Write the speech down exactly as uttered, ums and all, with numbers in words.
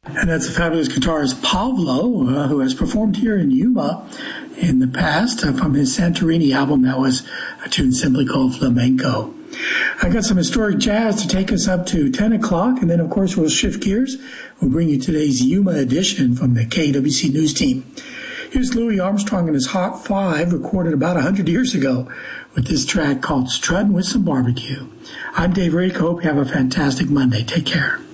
And that's the fabulous guitarist Pavlo, uh, who has performed here in Yuma in the past uh, from his Santorini album. That was a tune simply called Flamenco. I got some historic jazz to take us up to ten o'clock, and then, of course, we'll shift gears. We'll bring you today's Yuma edition from the K W C News team. Here's Louis Armstrong and his Hot Five, recorded about one hundred years ago, with this track called Struttin' with Some Barbecue. I'm Dave Rick. Hope you have a fantastic Monday. Take care.